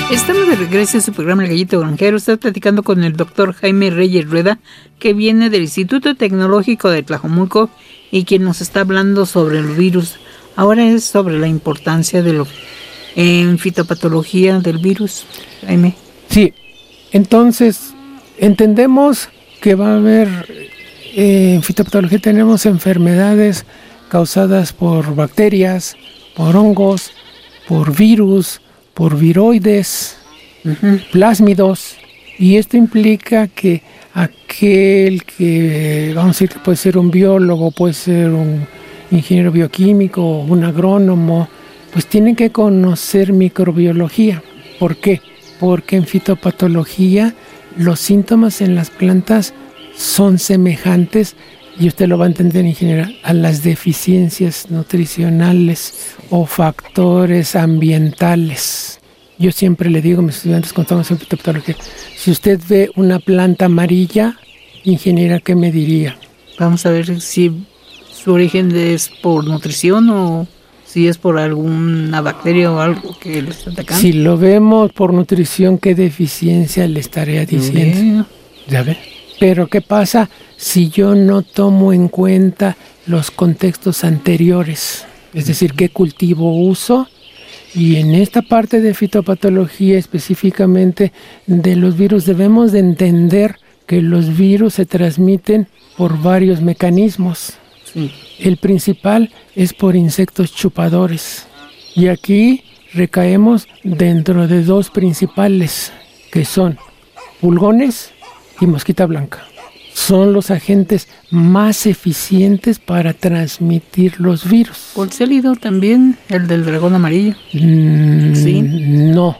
Estamos de regreso en su programa El Gallito Granjero. Está platicando con el doctor Jaime Reyes Rueda, que viene del Instituto Tecnológico de Tlajomulco y quien nos está hablando sobre el virus. Ahora es sobre la importancia de en fitopatología del virus, Jaime. Sí, entonces entendemos que va a haber, en fitopatología tenemos enfermedades causadas por bacterias, por hongos, por virus, por viroides, plásmidos, y esto implica que aquel que, vamos a decir, que puede ser un biólogo, puede ser un ingeniero bioquímico, un agrónomo, pues tienen que conocer microbiología. ¿Por qué? Porque en fitopatología los síntomas en las plantas son semejantes, y usted lo va a entender en general, a las deficiencias nutricionales o factores ambientales. Yo siempre le digo a mis estudiantes cuando estamos en fitopatología, si usted ve una planta amarilla, ingeniera, ¿qué me diría? Vamos a ver si su origen es por nutrición o si es por alguna bacteria o algo que le está atacando. Si lo vemos por nutrición, ¿qué deficiencia le estaría diciendo? ¿Ya ve? Pero ¿qué pasa si yo no tomo en cuenta los contextos anteriores? Es decir, ¿qué cultivo uso? Y en esta parte de fitopatología, específicamente de los virus, debemos de entender que los virus se transmiten por varios mecanismos. Sí. El principal es por insectos chupadores. Y aquí recaemos dentro de dos principales, que son pulgones y mosquita blanca. Son los agentes más eficientes para transmitir los virus. ¿Por célido también, el del dragón amarillo? ¿Sí? No,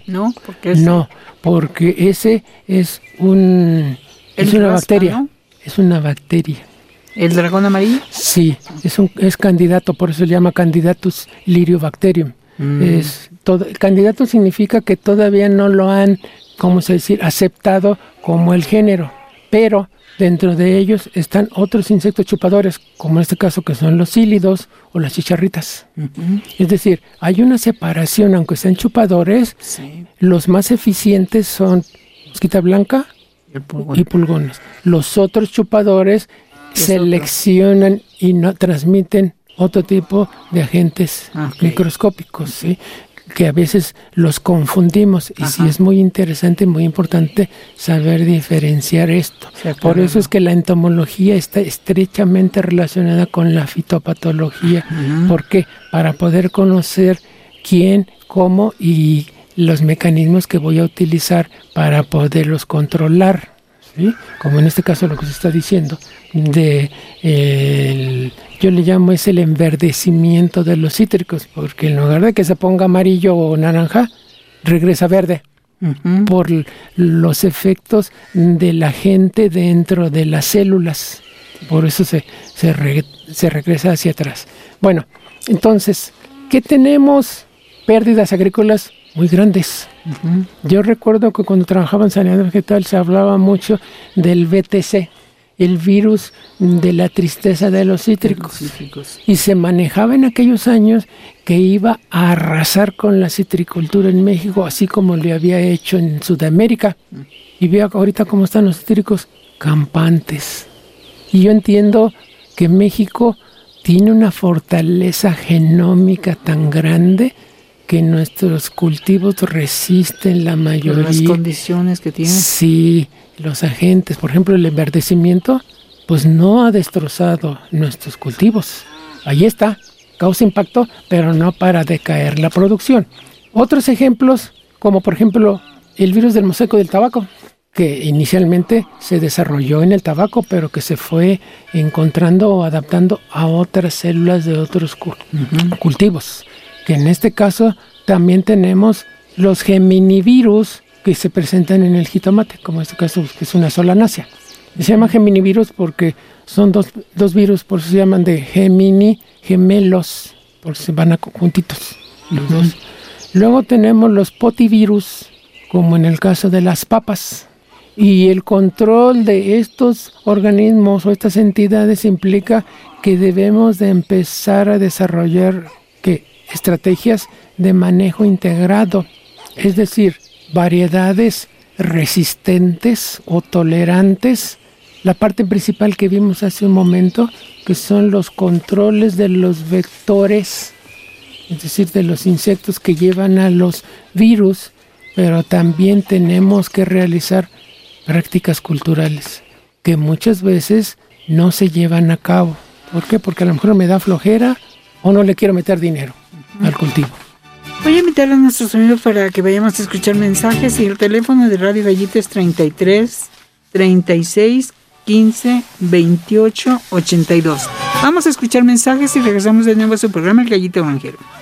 porque ese es una bacteria. ¿No? Es una bacteria. ¿El dragón amarillo? Sí, es candidato, por eso se llama Candidatus liriobacterium. Candidato significa que todavía no lo han, aceptado como el género, pero dentro de ellos están otros insectos chupadores, como en este caso que son los cílidos o las chicharritas. Es decir, hay una separación, aunque sean chupadores, sí. Los más eficientes son mosquita blanca y pulgones. Los otros chupadores seleccionan y no transmiten otro tipo de agentes microscópicos, ¿sí? Que a veces los confundimos, y sí es muy interesante, muy importante saber diferenciar esto. Sí, claro. Por eso es que la entomología está estrechamente relacionada con la fitopatología. ¿Por qué? Para poder conocer quién, cómo y los mecanismos que voy a utilizar para poderlos controlar, ¿sí? Como en este caso lo que se está diciendo, yo le llamo es el enverdecimiento de los cítricos, porque en lugar de que se ponga amarillo o naranja, regresa verde, por los efectos del agente dentro de las células. Por eso se regresa hacia atrás. Bueno, entonces, ¿qué tenemos? Pérdidas agrícolas muy grandes. Yo recuerdo que cuando trabajaba en sanidad vegetal se hablaba mucho del VTC, el virus de la tristeza de los cítricos. Y se manejaba en aquellos años que iba a arrasar con la citricultura en México, así como le había hecho en Sudamérica. Y vea ahorita cómo están los cítricos, campantes. Y yo entiendo que México tiene una fortaleza genómica tan grande que nuestros cultivos resisten la mayoría. Las condiciones que tienen. Sí, los agentes, por ejemplo, el enverdecimiento, pues no ha destrozado nuestros cultivos. Ahí está, causa impacto, pero no para decaer la producción. Otros ejemplos, como por ejemplo el virus del mosaico del tabaco, que inicialmente se desarrolló en el tabaco, pero que se fue encontrando o adaptando a otras células de otros cultivos. Que en este caso también tenemos los geminivirus que se presentan en el jitomate, como en este caso que es una solanácea. Se llama geminivirus porque son dos virus, por eso se llaman de gemelos, porque se van juntitos los dos. Luego tenemos los potivirus, como en el caso de las papas. Y el control de estos organismos o estas entidades implica que debemos de empezar a desarrollar estrategias de manejo integrado. Es decir, variedades resistentes o tolerantes. La parte principal que vimos hace un momento, que son los controles de los vectores, es decir, de los insectos que llevan a los virus, pero también tenemos que realizar prácticas culturales que muchas veces no se llevan a cabo. ¿Por qué? Porque a lo mejor me da flojera o no le quiero meter dinero al cultivo. Voy a invitar a nuestros amigos para que vayamos a escuchar mensajes, y el teléfono de Radio Gallito es 33 36 15 28 82. Vamos a escuchar mensajes y regresamos de nuevo a su programa El Gallito Granjero.